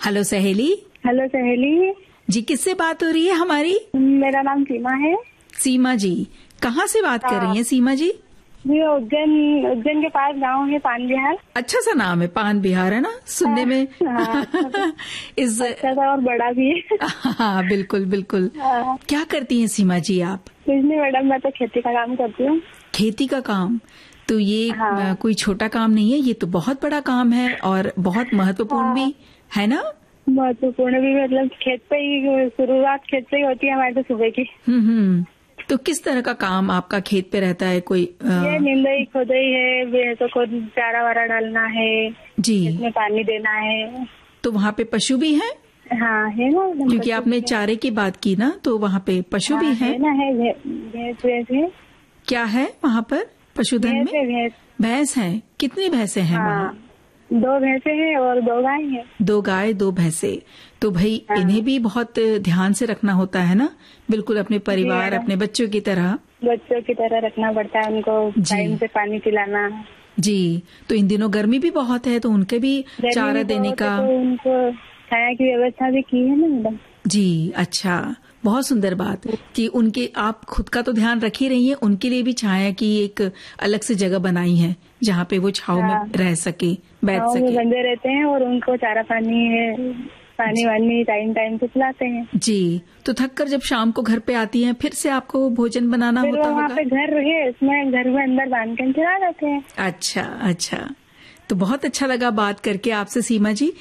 Hello सहेली। Hello सहेली जी, किससे बात हो रही है हमारी? मेरा नाम सीमा है। सीमा जी, कहाँ से बात कर रही हैं सीमा जी? जी, उज्जैन के पास गांव है पान बिहार। अच्छा सा नाम है, पान बिहार, है ना सुनने में? इस अच्छा सा और बड़ा भी है। हाँ, बिल्कुल बिल्कुल। क्या करती हैं सीमा जी आप? कुछ नहीं मैडम, मैं तो खेती का काम करती हूँ। खेती का काम? तो ये कोई छोटा काम नहीं है, ये तो बहुत बड़ा काम है और बहुत महत्वपूर्ण भी है ना? महत्वपूर्ण भी, मतलब खेत पे ही शुरुआत खेत से ही होती है हमारे तो सुबह की। तो किस तरह का काम आपका खेत पे रहता है? कोई ये निंदाई खोदाई है, भैंसों को चारा वारा डालना है जी, इसमें पानी देना है। तो वहाँ पे पशु भी हैं? हाँ है ना, क्योंकि आपने चारे की बात की ना, तो वहाँ पे पशु भी हैं? है ना, है भैंस है। क्या है वहाँ पर पशुधन में? भैंस है। कितनी भैंसे हैं वहाँ? 2 भैंसे हैं और 2 गाय हैं। 2 गाय 2 भैंसे। तो भाई इन्हें भी बहुत ध्यान से रखना होता है ना, बिल्कुल अपने परिवार अपने बच्चों की तरह। बच्चों की तरह रखना पड़ता है उनको, टाइम से पानी पिलाना। जी, तो इन दिनों गर्मी भी बहुत है, तो उनके भी चारा देने का, तो उनको छाया की व्यवस्था भी की है ना मैडम। जी, अच्छा, बहुत सुंदर बात कि उनके आप खुद का तो ध्यान रख ही रही हैं, उनके लिए भी छाया की एक अलग से जगह बनाई है जहाँ पे वो छाव में रह सके, बैठ सके। बंधे रहते हैं और उनको चारा पानी वानी टाइम से पिलाते हैं। जी, तो थक कर जब शाम को घर पे आती हैं, फिर से आपको भोजन बनाना होता होगा? वहाँ पे घर है, उसमें घर में अंदर बांध कर खिला देते हैं। अच्छा, तो बहुत अच्छा लगा बात करके आपसे सीमा जी।